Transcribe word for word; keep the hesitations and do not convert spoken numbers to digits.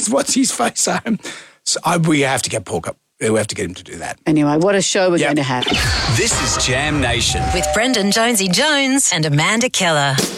what's his face home. So I, we have to get Paul. We have to get him to do that. Anyway, what a show we're Yep. going to have. This is Jam Nation. With Brendan Jonesy Jones and Amanda Keller.